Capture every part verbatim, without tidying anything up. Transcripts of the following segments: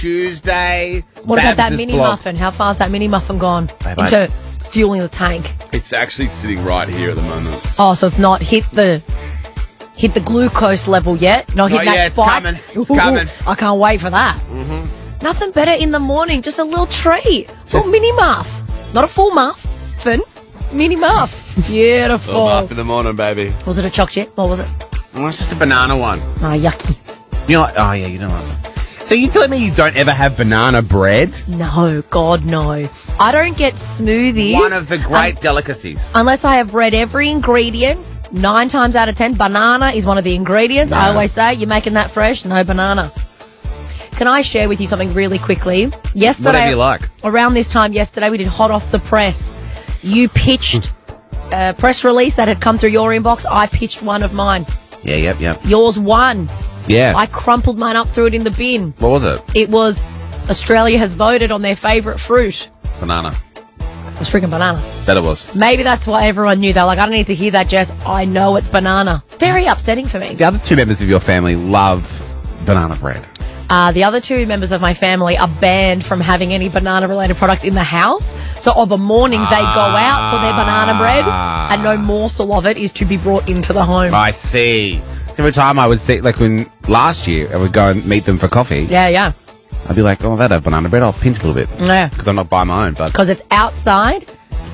Tuesday. What about that Babs's mini blog. muffin? How far's that mini muffin gone Babe, into fueling the tank? It's actually sitting right here at the moment. Oh, so it's not hit the hit the glucose level yet? Not hit Not that yet, it's spike? coming. It's Ooh, coming. I can't wait for that. Mm-hmm. Nothing better in the morning. Just a little treat. A little mini muff. Not a full muffin. Mini muff. Beautiful. Little muff in the morning, baby. Was it a choc chip? What was it? Oh, it's just a banana one. Ah, yucky. You know what? Oh, yeah, you don't like that. So you telling me you don't ever have banana bread? No, God, no. I don't get smoothies. One of the great un- delicacies. Unless I have read every ingredient. Nine times out of ten, banana is one of the ingredients. I Yeah. always say, you're making that fresh? No banana. Can I share with you something really quickly? Yesterday, Whatever you like. around this time yesterday, we did Hot Off the Press. You pitched a press release that had come through your inbox. I pitched one of mine. Yeah, yep, yep. Yours won. Yeah. I crumpled mine up, threw it in the bin. What was it? It was Australia has voted on their favourite fruit. Banana. It was freaking banana. Bet it was. Maybe that's why everyone knew. They're like, I don't need to hear that, Jess. I know it's banana. Very upsetting for me. The other two members of your family love banana bread. Uh, the other two members of my family are banned from having any banana-related products in the house. So of a morning, they go out for their banana bread, and no morsel of it is to be brought into the home. I see. Every time I would see, like when last year, I would go and meet them for coffee. Yeah, yeah. I'd be like, oh, that have banana bread. I'll pinch a little bit. Yeah. Because I'm not buying my own, but... Because it's outside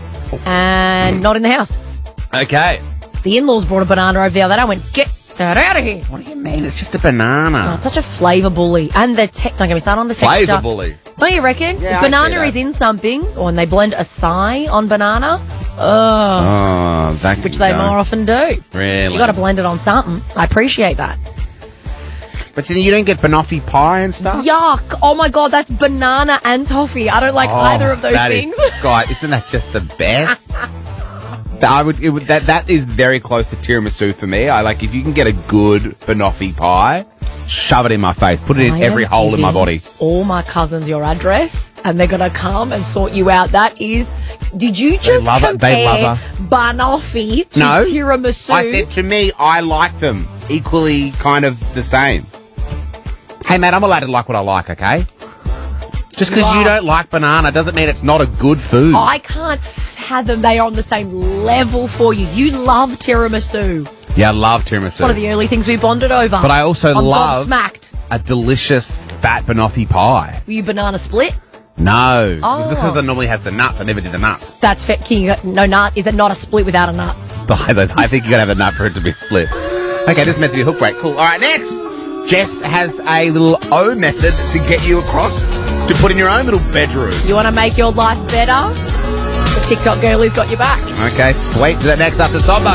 and not in the house. Okay. The in-laws brought a banana over the other day. I went, get that out of here. What do you mean? It's just a banana. Oh, it's such a flavour bully. And the te- don't get me started on the texture. Flavour bully. Don't you reckon? Yeah, if I banana see that. is in something, or when they blend acai on banana, oh, Oh, that which they can more go. often do. Really? You got to blend it on something. I appreciate that. But then you don't get banoffee pie and stuff? Yuck! Oh my god, that's banana and toffee. I don't like Oh, either of those that things. is- God, isn't that just the best? That I would, it would that that is very close to tiramisu for me. I like if you can get a good banoffee pie, shove it in my face, put it in I every am hole in my giving body. All my cousins your address, and they're gonna come and sort you out. That is. Did you just love it. They compare love her. banoffee to No, tiramisu? I said to me, I like them equally, kind of the same. Hey man, I'm allowed to like what I like, okay? Just because you Wow. don't like banana doesn't mean it's not a good food. I can't fathom they are on the same level for you. You love tiramisu. Yeah, I love tiramisu. One of the early things we bonded over. But I also I'm love- gobsmacked. a delicious fat banoffee pie. Were you banana split? No. Oh. This is that normally has the nuts. I never did the nuts. That's fair. Can you, no nut. Is it not a split without a nut? I I think you got to have a nut for it to be split. Okay, this is meant to be a hook break. Cool. All right, next. Jess has a little O method to get you across to put in your own little bedroom. You want to make your life better? The TikTok girlie's got your back. Okay, sweet. Do that next after Sombo.